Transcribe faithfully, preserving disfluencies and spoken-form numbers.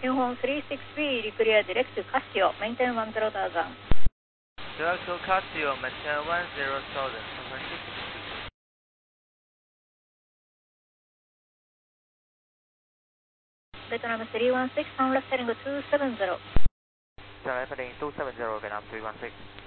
Shinhong three six B, declare direct to Casio, maintain one zero thousand. Direct to Casio, maintain one zero thousand, San Francisco. Vietnam three one six, on left heading two seven zero. Left heading two seven zero, Vietnam three one six.